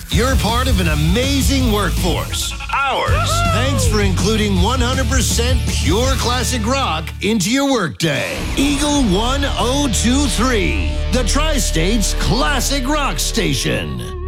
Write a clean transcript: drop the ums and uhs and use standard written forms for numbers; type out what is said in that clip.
You're part of an amazing workforce. Ours. Thanks for including 100% pure classic rock into your workday. Eagle 1023, the Tri-State's classic rock station.